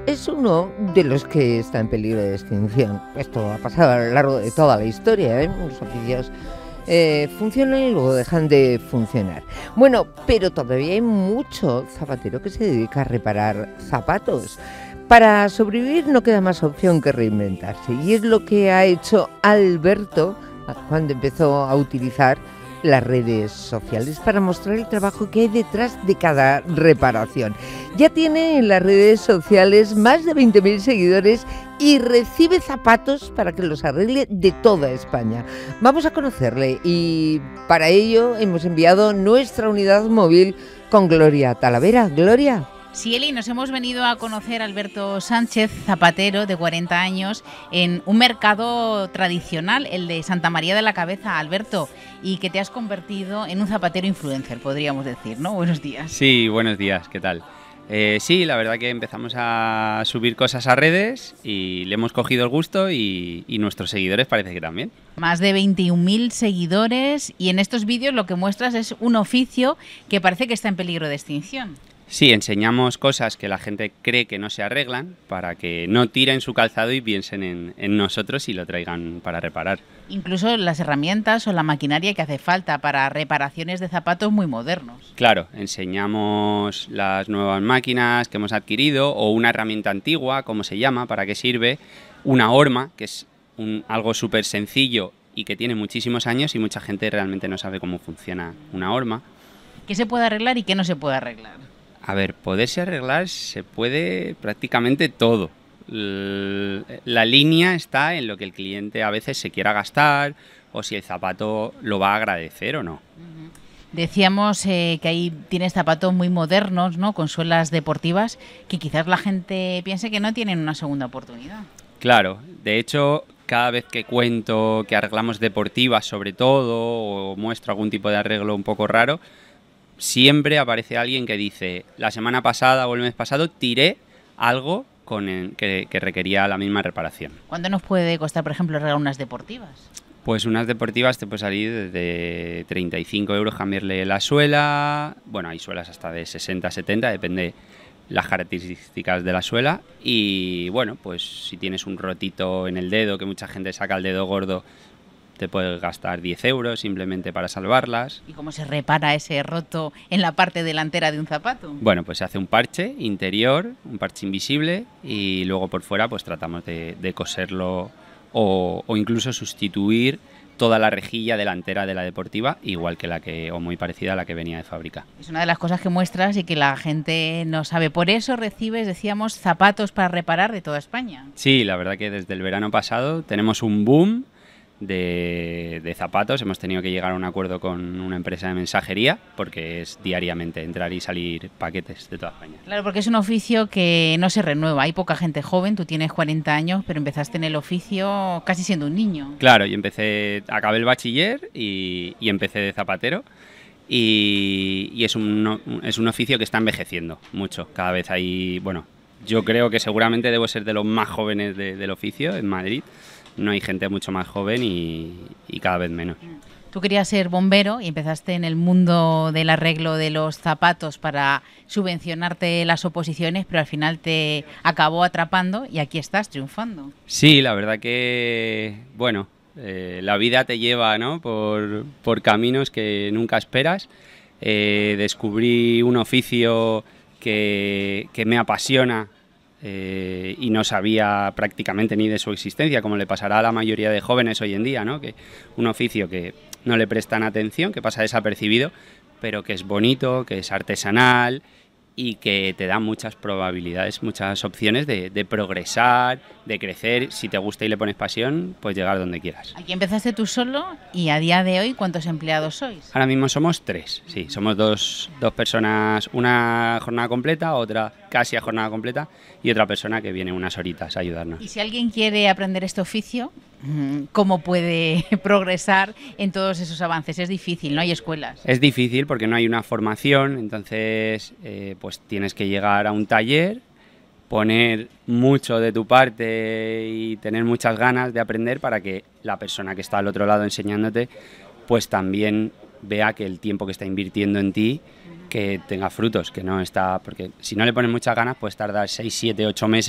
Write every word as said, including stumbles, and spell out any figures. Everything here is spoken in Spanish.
es uno de los que está en peligro de extinción. Esto ha pasado a lo largo de toda la historia, ¿eh? Los oficios eh, funcionan y luego dejan de funcionar. Bueno, pero todavía hay mucho zapatero que se dedica a reparar zapatos. Para sobrevivir no queda más opción que reinventarse, y es lo que ha hecho Alberto cuando empezó a utilizar las redes sociales para mostrar el trabajo que hay detrás de cada reparación. Ya tiene en las redes sociales más de veinte mil seguidores y recibe zapatos para que los arregle de toda España. Vamos a conocerle y para ello hemos enviado nuestra unidad móvil con Gloria Talavera. Gloria. Sí, Eli, nos hemos venido a conocer a Alberto Sánchez, zapatero de cuarenta años, en un mercado tradicional, el de Santa María de la Cabeza. Alberto, y que te has convertido en un zapatero influencer, podríamos decir, ¿no? Buenos días. Sí, buenos días, ¿qué tal? Eh, sí, la verdad que empezamos a subir cosas a redes y le hemos cogido el gusto y, y nuestros seguidores parece que también. Más de veintiún mil seguidores, y en estos vídeos lo que muestras es un oficio que parece que está en peligro de extinción. Sí, enseñamos cosas que la gente cree que no se arreglan para que no tiren su calzado y piensen en, en nosotros y lo traigan para reparar. Incluso las herramientas o la maquinaria que hace falta para reparaciones de zapatos muy modernos. Claro, enseñamos las nuevas máquinas que hemos adquirido o una herramienta antigua, como se llama, para qué sirve, una horma, que es un, algo súper sencillo y que tiene muchísimos años y mucha gente realmente no sabe cómo funciona una horma. ¿Qué se puede arreglar y qué no se puede arreglar? A ver, poderse arreglar se puede prácticamente todo. La línea está en lo que el cliente a veces se quiera gastar o si el zapato lo va a agradecer o no. Decíamos eh, que ahí tienes zapatos muy modernos, ¿no? Con suelas deportivas que quizás la gente piense que no tienen una segunda oportunidad. Claro, de hecho, cada vez que cuento que arreglamos deportivas sobre todo o muestro algún tipo de arreglo un poco raro, siempre aparece alguien que dice, la semana pasada o el mes pasado tiré algo con el, que, que requería la misma reparación. ¿Cuánto nos puede costar, por ejemplo, arreglar unas deportivas? Pues unas deportivas te puede salir desde treinta y cinco euros cambiarle la suela, bueno, hay suelas hasta de sesenta, setenta, depende las características de la suela, y bueno, pues si tienes un rotito en el dedo, que mucha gente saca el dedo gordo, te puedes gastar diez euros simplemente para salvarlas. ¿Y cómo se repara ese roto en la parte delantera de un zapato? Bueno, pues se hace un parche interior, un parche invisible, y luego por fuera pues tratamos de, de coserlo o, o incluso sustituir toda la rejilla delantera de la deportiva, igual que la que, o muy parecida a la que venía de fábrica. Es una de las cosas que muestras y que la gente no sabe. Por eso recibes, decíamos, zapatos para reparar de toda España. Sí, la verdad que desde el verano pasado tenemos un boom De, de zapatos. Hemos tenido que llegar a un acuerdo con una empresa de mensajería porque es diariamente entrar y salir paquetes de toda España. Claro, porque es un oficio que no se renueva. Hay poca gente joven, tú tienes cuarenta años, pero empezaste en el oficio casi siendo un niño. Claro, yo empecé, acabé el bachiller y, y empecé de zapatero y, y es, un, es un oficio que está envejeciendo mucho. Cada vez hay, bueno, yo creo que seguramente debo ser de los más jóvenes de, del oficio en Madrid. No hay gente mucho más joven y, y cada vez menos. Tú querías ser bombero y empezaste en el mundo del arreglo de los zapatos para subvencionarte las oposiciones, pero al final te acabó atrapando y aquí estás triunfando. Sí, la verdad que, bueno, eh, la vida te lleva, ¿no?, por, por caminos que nunca esperas. Eh, descubrí un oficio que, que me apasiona. Eh, y no sabía prácticamente ni de su existencia, como le pasará a la mayoría de jóvenes hoy en día, ¿no? Que un oficio que no le prestan atención, que pasa desapercibido, pero que es bonito, que es artesanal y que te da muchas probabilidades, muchas opciones de, de progresar, de crecer. Si te gusta y le pones pasión, pues llegar donde quieras. Aquí empezaste tú solo y a día de hoy, ¿cuántos empleados sois? Ahora mismo somos tres, sí, somos dos, dos personas, una jornada completa, otra casi a jornada completa y otra persona que viene unas horitas a ayudarnos. Y si alguien quiere aprender este oficio, ¿cómo puede progresar en todos esos avances? Es difícil, no hay escuelas. Es difícil porque no hay una formación, entonces eh, pues tienes que llegar a un taller, poner mucho de tu parte y tener muchas ganas de aprender para que la persona que está al otro lado enseñándote pues también vea que el tiempo que está invirtiendo en ti que tenga frutos, que no está, porque si no le pones muchas ganas puedes tardar seis, siete, ocho meses